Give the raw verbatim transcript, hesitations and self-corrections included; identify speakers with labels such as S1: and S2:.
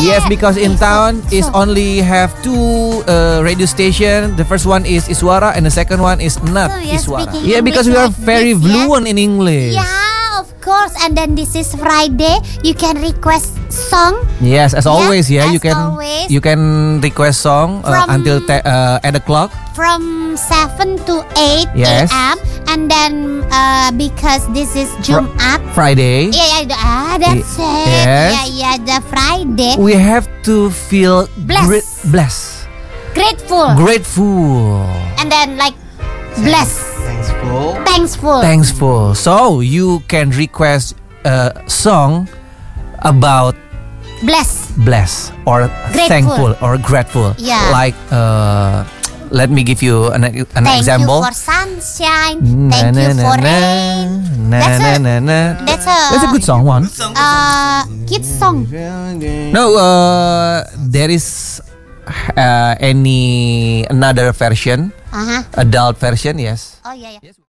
S1: Yes, because in
S2: Okay, so-
S1: town is
S2: so-
S1: only have two uh, radio station. The first one is Iswara and the second one is not
S2: Oh, you're
S1: Iswara.
S2: speaking
S1: Yeah, because we are
S2: English like
S1: very
S2: this, yeah?
S1: fluent in English.
S2: Yeah, of course. And then this is Friday. You can request song.
S1: Yes, as
S2: Yeah,
S1: always, yeah, you
S2: as
S1: can
S2: always.
S1: you can request song uh,
S2: From-
S1: until te- uh, eight o'clock.
S2: From seven to eight
S1: Yes.
S2: a m And then uh, because this is Jumat.
S1: Friday.
S2: Yeah, yeah, ah, that's
S1: Y-
S2: it.
S1: yes.
S2: Yeah, yeah, the Friday.
S1: We have to feel
S2: Blessed.
S1: grat- blessed,
S2: Grateful.
S1: grateful,
S2: And then like blessed.
S3: Thankful.
S2: Thankful.
S1: thankful. So you can request a song about
S2: Blessed.
S1: blessed or
S2: Grateful.
S1: thankful or grateful.
S2: Yeah.
S1: Like uh, let me give you an, an
S2: Thank
S1: example.
S2: you for sunshine.
S1: Na,
S2: Thank
S1: na,
S2: you
S1: na,
S2: for
S1: na,
S2: rain.
S1: na,
S2: That's
S1: na,
S2: a-
S1: na, na.
S2: That's a
S1: That's a good song, one.
S2: uh kids song.
S1: No, uh, there is uh, any another version,
S2: Uh huh.
S1: adult version, yes.
S2: Oh yeah, yeah.